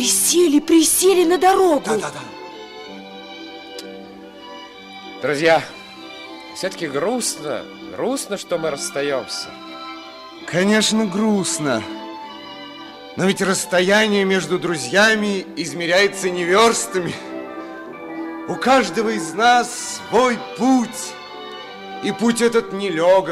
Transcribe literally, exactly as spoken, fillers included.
Присели, присели на дорогу. Да, да, да. Друзья, все-таки грустно, грустно, что мы расстаемся. Конечно, грустно. Но ведь расстояние между друзьями измеряется не верстами. У каждого из нас свой путь. И путь этот нелегок.